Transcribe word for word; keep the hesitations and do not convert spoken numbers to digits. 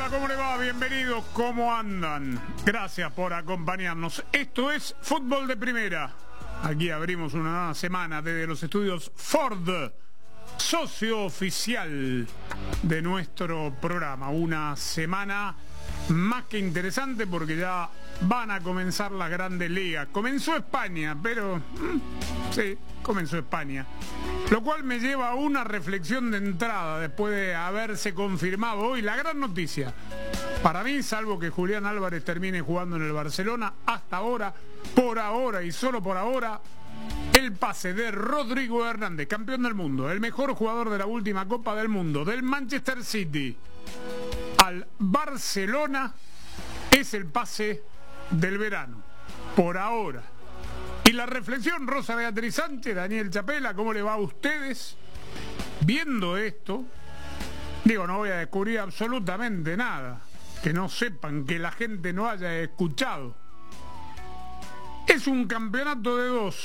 ¿cómo le va? Bienvenidos, ¿cómo andan? Gracias por acompañarnos. Esto es Fútbol de Primera. Aquí abrimos una nueva semana desde los estudios Ford, socio oficial de nuestro programa. Una semana más que interesante porque ya van a comenzar las grandes ligas. Comenzó España, pero... sí, comenzó España. Lo cual me lleva a una reflexión de entrada después de haberse confirmado hoy la gran noticia. Para mí, salvo que Julián Álvarez termine jugando en el Barcelona, hasta ahora, por ahora y solo por ahora, el pase de Rodrigo Hernández, campeón del mundo, el mejor jugador de la última Copa del Mundo, del Manchester City al Barcelona, es el pase del verano, por ahora. Y la reflexión, Rosa Beatriz Sánchez, Daniel Chapela, ¿cómo le va a ustedes? Viendo esto, digo, no voy a descubrir absolutamente nada que no sepan, que la gente no haya escuchado. Es un campeonato de dos.